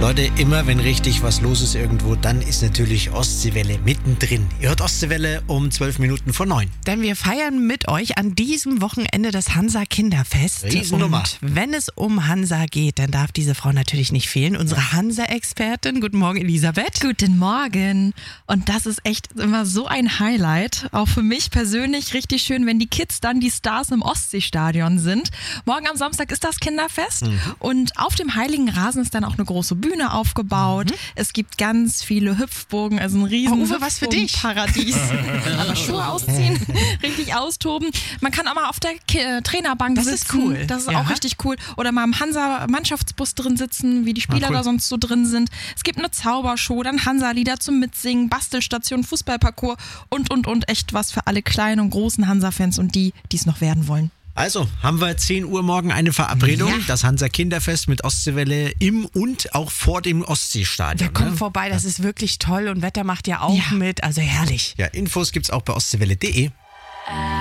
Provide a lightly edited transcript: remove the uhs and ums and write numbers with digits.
Leute, immer wenn richtig was los ist irgendwo, dann ist natürlich Ostseewelle mittendrin. Ihr hört Ostseewelle um 12 Minuten vor 9. Denn wir feiern mit euch an diesem Wochenende das Hansa Kinderfest. Riesennummer. Und wenn es um Hansa geht, dann darf diese Frau natürlich nicht fehlen. Unsere Hansa-Expertin. Guten Morgen, Elisabeth. Guten Morgen. Und das ist echt immer so ein Highlight. Auch für mich persönlich richtig schön, wenn die Kids dann die Stars im Ostseestadion sind. Morgen am Samstag ist das Kinderfest. Und auf dem Heiligen Rasen ist dann auch eine große Bühne aufgebaut. Es gibt ganz viele Hüpfburgen, also ein riesen Uwe, was für dich? Paradies. Aber Schuhe ausziehen, richtig austoben. Man kann auch mal auf der Trainerbank Das sitzen. ist cool. Das ist Ja. auch richtig cool. Oder mal im Hansa-Mannschaftsbus drin sitzen, wie die Spieler cool. da sonst so drin sind. Es gibt eine Zaubershow, dann Hansa-Lieder zum Mitsingen, Bastelstation, Fußballparcours und echt was für alle kleinen und großen Hansa-Fans und die es noch werden wollen. Also, haben wir 10 Uhr morgen eine Verabredung. Ja. Das Hansa Kinderfest mit Ostseewelle im und auch vor dem Ostseestadion. Wir kommen vorbei, das ist wirklich toll und Wetter macht ja auch mit. Also herrlich. Ja, Infos gibt's auch bei ostseewelle.de.